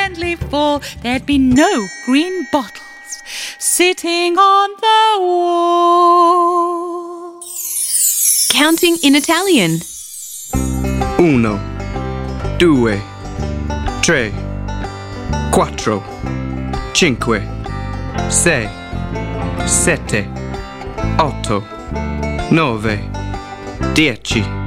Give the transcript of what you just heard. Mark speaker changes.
Speaker 1: gently fall, there'd be no green bottles sitting on the wall.
Speaker 2: Counting in Italian.
Speaker 3: 1, 2, 3, 4, 5, 6, 7, 8, 9, 10.